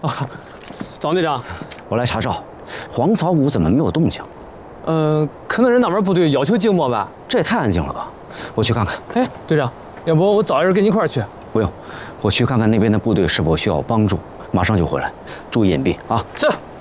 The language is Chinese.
张队长， 我来查哨，黄草谷怎么没有动静？ 可能是那边部队要求静默吧。 这也太安静了吧！我去看看。 哎，队长，要不我早一点跟你一块儿去？ 不用，我去看看那边的部队是否需要帮助，马上就回来，注意隐蔽啊。 是。